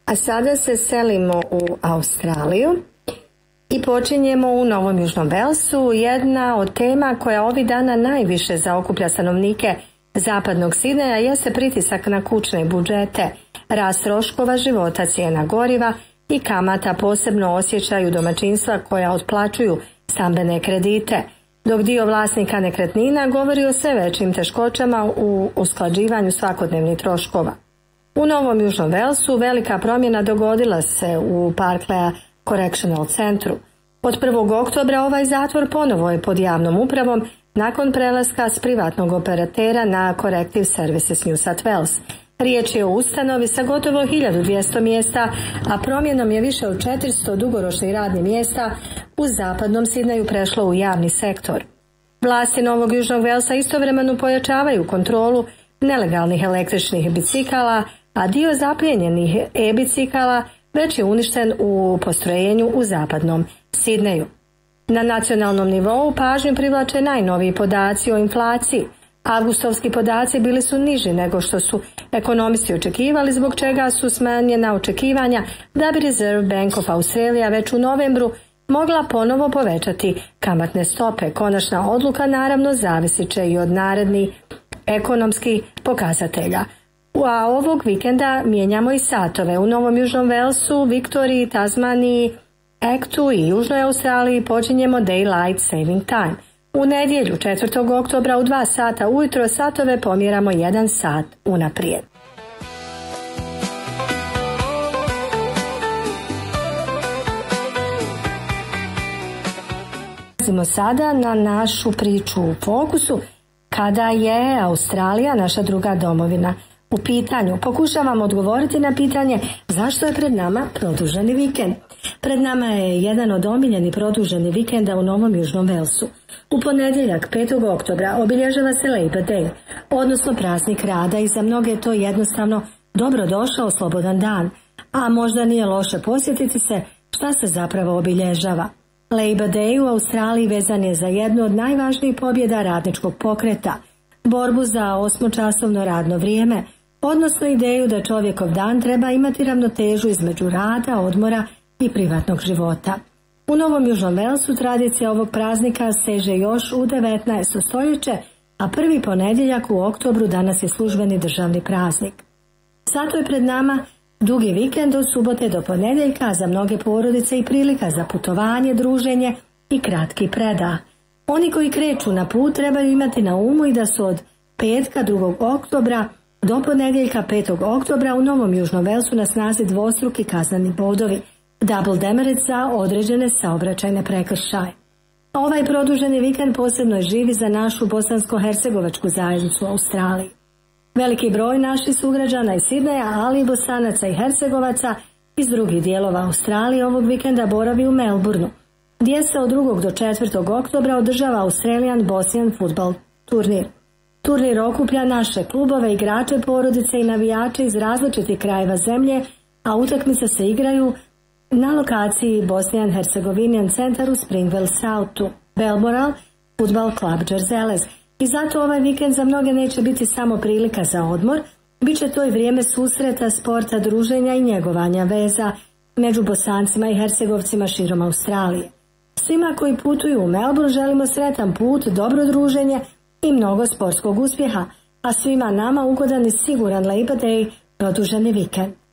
A sada se selimo u Australiju i počinjemo u Novom Južnom Velsu. Jedna od tema koja ovih dana najviše zaokuplja stanovnike zapadnog Sidneja jeste pritisak na kućne budžete, rast troškova života, cijena goriva i kamata posebno osjećaju domaćinstva koja otplaćuju stambene kredite, dok dio vlasnika nekretnina govori o sve većim teškoćama u usklađivanju svakodnevnih troškova. U Novom Južnom Velsu velika promjena dogodila se u Parklea Correctional centru. Od 1. oktobra ovaj zatvor ponovo je pod javnom upravom nakon prelaska s privatnog operatera na Corrective Services New South Wales. Riječ je o ustanovi sa gotovo 1200 mjesta, a promjenom je više od 400 dugoročnih radnih mjesta u zapadnom Sidneju prešlo u javni sektor. Vlasti Novog Južnog Velsa istovremeno pojačavaju kontrolu nelegalnih električnih bicikala, a dio zaplijenjenih e-bicikala već je uništen u postrojenju u zapadnom Sidneju. Na nacionalnom nivou pažnju privlače najnoviji podaci o inflaciji. Avgustovski podaci bili su niži nego što su ekonomisti očekivali, zbog čega su smanjena očekivanja da bi Reserve Bank of Australia već u novembru mogla ponovo povećati kamatne stope. Konačna odluka naravno zavisit će i od narednih ekonomskih pokazatelja. A ovog vikenda mijenjamo i satove. U Novom Južnom Velsu, Viktoriji, Tasmaniji, Ektu i Južnoj Australiji počinjemo Daylight Saving Time. U nedjelju 4. oktobra u 2 sata ujutro satove pomjeramo 1 sat unaprijed. Prelazimo sada na našu priču u fokusu kada je Australija naša druga domovina u pitanju. Pokušavam odgovoriti na pitanje zašto je pred nama produženi vikend. Pred nama je jedan od omiljenih produženih vikenda u Novom Južnom Velsu. U ponedjeljak 5. oktobra obilježava se Labor Day, odnosno praznik rada, i za mnoge je to jednostavno dobro došao slobodan dan, a možda nije loše posjetiti se šta se zapravo obilježava. Labor Day u Australiji vezan je za jednu od najvažnijih pobjeda radničkog pokreta, borbu za 8-časovno radno vrijeme, odnosno ideju da čovjekov dan treba imati ravnotežu između rada, odmora i privatnog života. U Novom Južnom Velsu tradicija ovog praznika seže još u 19. stoljeće, a prvi ponedjeljak u oktobru danas je službeni državni praznik. Zato je pred nama dugi vikend od subote do ponedjeljka, a za mnoge porodice i prilika za putovanje, druženje i kratki predah. Oni koji kreću na put trebaju imati na umu i da su od petka 2. oktobra do ponedjeljka 5. oktobra u Novom Južnom Velsu na snazi dvostruki kazneni bodovi, double demerit za određene saobraćajne prekršaje. Ovaj produženi vikend posebno je živi za našu bosansko-hercegovačku zajednicu u Australiji. Veliki broj naših sugrađana iz Sidneja, ali i Bosanaca i Hercegovaca iz drugih dijelova Australije ovog vikenda boravi u Melbourneu, gdje se od 2. do 4. oktobra održava Australian Bosnian Football turnir. Turnir okuplja naše klubove, igrače, porodice i navijače iz različitih krajeva zemlje, a utakmice se igraju na lokaciji Bosnian Hercegovinian Centar u Springvale Southu, Balmoral Football Club Džerzelez. I zato ovaj vikend za mnoge neće biti samo prilika za odmor, bit će to i vrijeme susreta, sporta, druženja i njegovanja veza među Bosancima i Hercegovcima širom Australije. Svima koji putuju u Melbourne želimo sretan put, dobro druženje i mnogo sportskog uspjeha, a svima nama ugodan i siguran Labor Day, produženi vikend.